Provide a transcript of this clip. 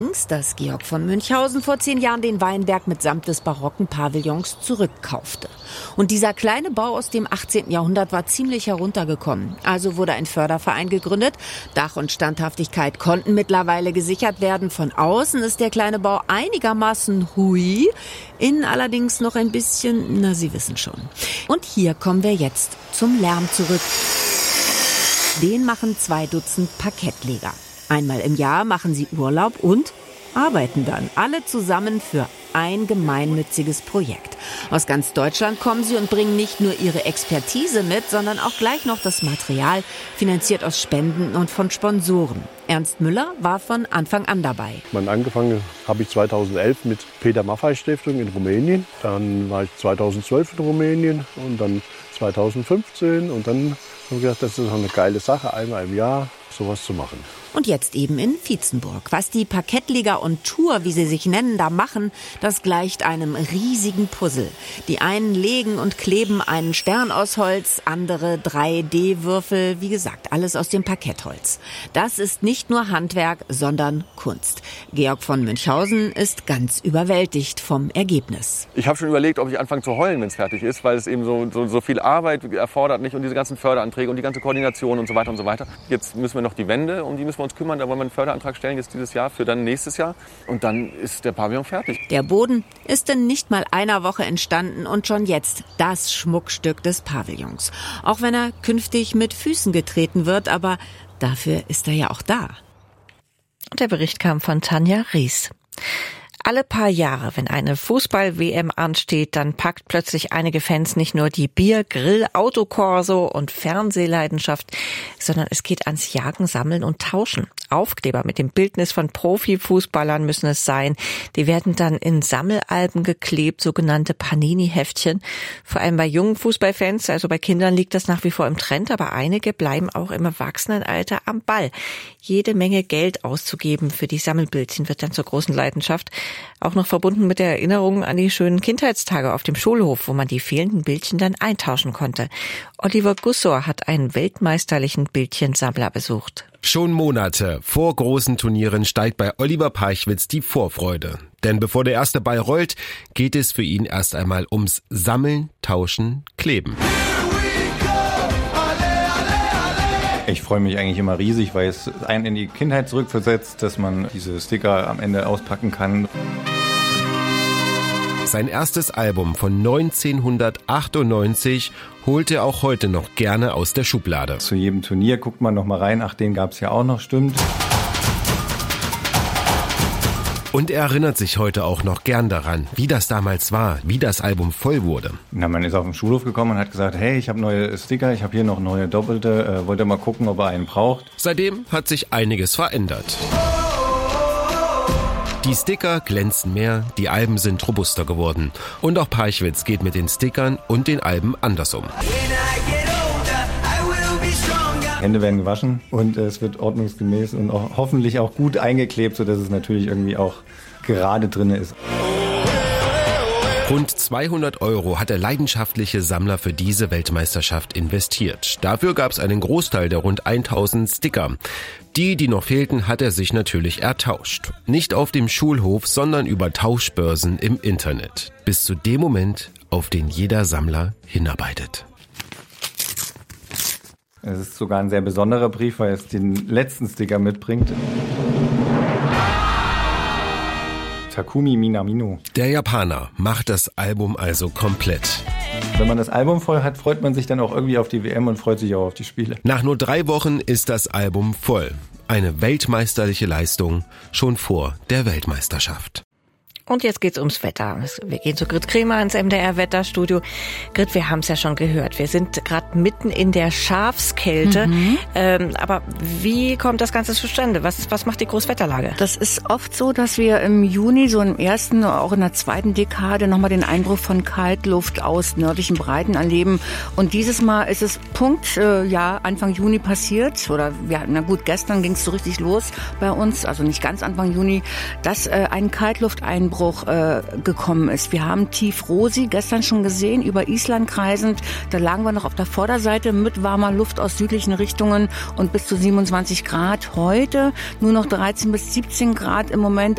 dass Georg von Münchhausen vor 10 Jahren den Weinberg mitsamt des barocken Pavillons zurückkaufte. Und dieser kleine Bau aus dem 18. Jahrhundert war ziemlich heruntergekommen. Also wurde ein Förderverein gegründet. Dach und Standhaftigkeit konnten mittlerweile gesichert werden. Von außen ist der kleine Bau einigermaßen hui, innen allerdings noch ein bisschen, na, Sie wissen schon. Und hier kommen wir jetzt zum Lärm zurück. Den machen 2 Dutzend Parkettleger. Einmal im Jahr machen sie Urlaub und arbeiten dann alle zusammen für ein gemeinnütziges Projekt. Aus ganz Deutschland kommen sie und bringen nicht nur ihre Expertise mit, sondern auch gleich noch das Material, finanziert aus Spenden und von Sponsoren. Ernst Müller war von Anfang an dabei. Angefangen habe ich 2011 mit Peter Maffay Stiftung in Rumänien. Dann war ich 2012 in Rumänien und dann 2015. Und dann habe ich gedacht, das ist eine geile Sache, einmal im Jahr sowas zu machen. Und jetzt eben in Vietzenburg. Was die Parkettleger und Tour, wie sie sich nennen, da machen, das gleicht einem riesigen Puzzle. Die einen legen und kleben einen Stern aus Holz, andere 3D-Würfel, wie gesagt, alles aus dem Parkettholz. Das ist nicht nur Handwerk, sondern Kunst. Georg von Münchhausen ist ganz überwältigt vom Ergebnis. Ich habe schon überlegt, ob ich anfange zu heulen, wenn es fertig ist, weil es eben so viel Arbeit erfordert nicht und diese ganzen Förderanträge und die ganze Koordination und so weiter und so weiter. Jetzt müssen wir noch die Wände, um die müssen wir uns kümmern. Da wollen wir einen Förderantrag stellen jetzt dieses Jahr für dann nächstes Jahr. Und dann ist der Pavillon fertig. Der Boden ist in nicht mal einer Woche entstanden und schon jetzt das Schmuckstück des Pavillons. Auch wenn er künftig mit Füßen getreten wird, aber dafür ist er ja auch da. Und der Bericht kam von Tanja Ries. Alle paar Jahre, wenn eine Fußball-WM ansteht, dann packt plötzlich einige Fans nicht nur die Bier-, Grill-, Autokorso und Fernsehleidenschaft, sondern es geht ans Jagen, Sammeln und Tauschen. Aufkleber mit dem Bildnis von Profifußballern müssen es sein. Die werden dann in Sammelalben geklebt, sogenannte Panini-Heftchen. Vor allem bei jungen Fußballfans, also bei Kindern, liegt das nach wie vor im Trend, aber einige bleiben auch im Erwachsenenalter am Ball. Jede Menge Geld auszugeben für die Sammelbildchen wird dann zur großen Leidenschaft. Auch noch verbunden mit der Erinnerung an die schönen Kindheitstage auf dem Schulhof, wo man die fehlenden Bildchen dann eintauschen konnte. Oliver Gussor hat einen weltmeisterlichen Bildchensammler besucht. Schon Monate vor großen Turnieren steigt bei Oliver Parchwitz die Vorfreude. Denn bevor der erste Ball rollt, geht es für ihn erst einmal ums Sammeln, Tauschen, Kleben. Ich freue mich eigentlich immer riesig, weil es einen in die Kindheit zurückversetzt, dass man diese Sticker am Ende auspacken kann. Sein erstes Album von 1998 holt er auch heute noch gerne aus der Schublade. Zu jedem Turnier guckt man noch mal rein, ach, den gab es ja auch noch, stimmt. Und er erinnert sich heute auch noch gern daran, wie das damals war, wie das Album voll wurde. Na, man ist auf den Schulhof gekommen und hat gesagt, hey, ich habe neue Sticker, ich habe hier noch neue Doppelte, wollt ihr mal gucken, ob er einen braucht? Seitdem hat sich einiges verändert. Die Sticker glänzen mehr, die Alben sind robuster geworden. Und auch Parchwitz geht mit den Stickern und den Alben anders um. Hände werden gewaschen und es wird ordnungsgemäß und auch hoffentlich auch gut eingeklebt, sodass es natürlich irgendwie auch gerade drin ist. Rund 200 € hat der leidenschaftliche Sammler für diese Weltmeisterschaft investiert. Dafür gab es einen Großteil der rund 1000 Sticker. Die noch fehlten, hat er sich natürlich ertauscht. Nicht auf dem Schulhof, sondern über Tauschbörsen im Internet. Bis zu dem Moment, auf den jeder Sammler hinarbeitet. Es ist sogar ein sehr besonderer Brief, weil es den letzten Sticker mitbringt. Takumi Minamino. Der Japaner macht das Album also komplett. Wenn man das Album voll hat, freut man sich dann auch irgendwie auf die WM und freut sich auch auf die Spiele. Nach nur 3 Wochen ist das Album voll. Eine weltmeisterliche Leistung schon vor der Weltmeisterschaft. Und jetzt geht's ums Wetter. Wir gehen zu Grit Kremer ins MDR-Wetterstudio. Grit, wir haben es ja schon gehört. Wir sind gerade mitten in der Schafskälte. Aber wie kommt das Ganze zustande? Was macht die Großwetterlage? Das ist oft so, dass wir im Juni, so im ersten, auch in der zweiten Dekade, nochmal den Einbruch von Kaltluft aus nördlichen Breiten erleben. Und dieses Mal ist es Anfang Juni passiert. Oder gestern ging es so richtig los bei uns. Also nicht ganz Anfang Juni, dass ein Kaltlufteinbruch gekommen ist. Wir haben Tief Rosi gestern schon gesehen, über Island kreisend. Da lagen wir noch auf der Vorderseite mit warmer Luft aus südlichen Richtungen und bis zu 27 Grad. Heute nur noch 13 bis 17 Grad im Moment.